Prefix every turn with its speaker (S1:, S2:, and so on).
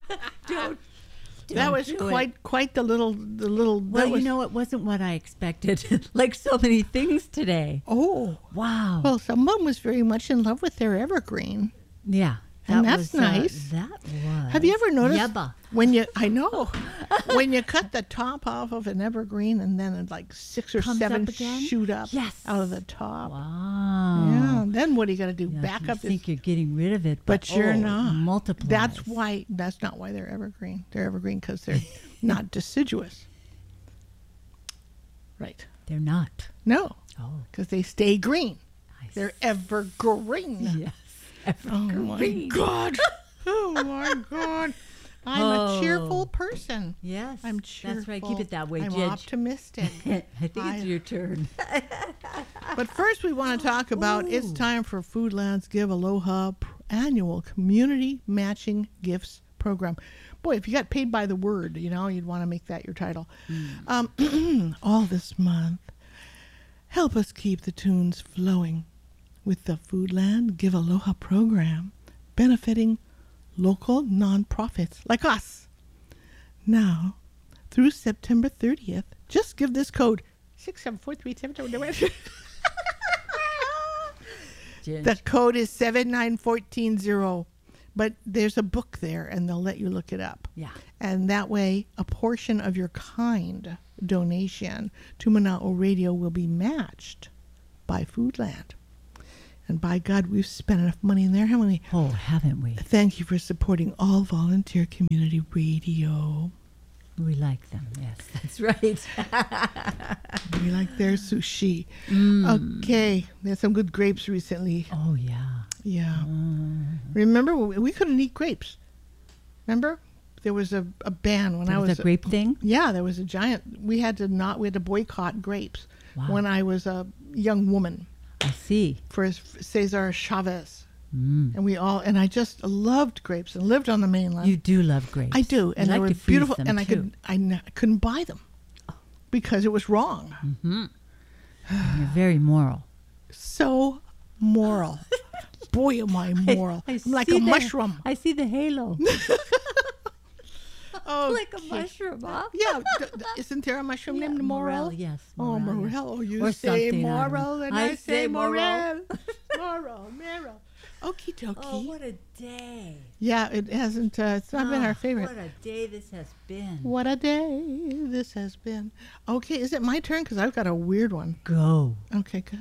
S1: Don't
S2: That was
S1: do it.
S2: quite the little.
S1: Well, it wasn't what I expected. Like so many things today.
S2: Oh,
S1: Wow.
S2: well, someone was very much in love with their evergreen.
S1: Yeah.
S2: And that's nice.
S1: That was.
S2: Have you ever noticed
S1: Yebba.
S2: when when you cut the top off of an evergreen and then like 6 or
S1: Comes
S2: 7
S1: up again?
S2: shoot up
S1: Yes.
S2: out of the top?
S1: Wow.
S2: Yeah. Then what are you going to do?
S1: Yeah,
S2: Back
S1: you
S2: up
S1: think
S2: this?
S1: you're getting rid of it,
S2: But you're not.
S1: Multiply.
S2: That's not why they're evergreen. They're evergreen because they're not deciduous. Right.
S1: They're not.
S2: No,
S1: Oh.
S2: because they stay green.
S1: I
S2: They're evergreen.
S1: Yes.
S2: Oh my
S1: Evergreen.
S2: God. Oh my God. I'm a cheerful person.
S1: Yes.
S2: I'm cheerful.
S1: That's right. Keep it that way,
S2: I'm
S1: Jidge.
S2: optimistic.
S1: I think it's your turn.
S2: But first we want to talk about it's time for Foodland's Give Aloha annual community matching gifts program. Boy, if you got paid by the word, you'd want to make that your title. All this month, help us keep the tunes flowing with the Foodland Give Aloha program, benefiting local nonprofits like us. Now, through September 30th, just give this code 67437. The code is 79140. But there's a book there, and they'll let you look it up.
S1: Yeah.
S2: And that way, a portion of your kind donation to Mana'o Radio will be matched by Foodland. And by God, we've spent enough money in there, haven't we?
S1: Oh, haven't we?
S2: Thank you for supporting all volunteer community radio.
S1: We like them. Yes, that's right.
S2: We like their sushi. Okay. There's some good grapes recently.
S1: Oh, yeah.
S2: Yeah. Remember, we couldn't eat grapes. Remember? There was a ban when
S1: There
S2: I
S1: was
S2: was
S1: a grape thing?
S2: Yeah, there was a giant. We had to boycott grapes when I was a young woman
S1: I see.
S2: for Cesar Chavez. And I just loved grapes and lived on the mainland.
S1: You do love grapes.
S2: I do, and
S1: You
S2: they
S1: like
S2: were
S1: to freeze
S2: beautiful.
S1: them,
S2: And
S1: too.
S2: I couldn't buy them because it was wrong.
S1: You're very moral.
S2: So moral. Boy, am I moral. I'm like a mushroom.
S1: I see the halo.
S2: Oh,
S1: Like a mushroom, huh?
S2: Yeah, isn't there a mushroom named Morel?
S1: Yes.
S2: Oh,
S1: Morel.
S2: Morel. Oh, you
S1: Or
S2: say
S1: something, I don't know.
S2: Morel, and
S1: I
S2: I say
S1: say
S2: Morel. Morel. Okie dokie.
S1: Oh, what a day.
S2: Yeah, it hasn't. It's not been our favorite.
S1: What a day this has been.
S2: What a day this has been. Okay, is it my turn? Because I've got a weird one.
S1: Go.
S2: Okay, good.